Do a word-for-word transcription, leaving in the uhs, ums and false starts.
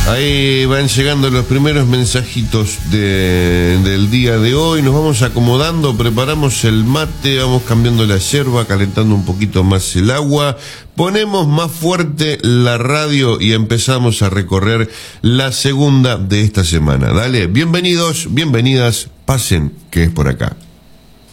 Ahí van llegando los primeros mensajitos de, del día de hoy. Nos vamos acomodando, preparamos el mate, vamos cambiando la yerba, calentando un poquito más el agua. Ponemos más fuerte la radio y empezamos a recorrer la segunda de esta semana. Dale, bienvenidos, bienvenidas, pasen, que es por acá.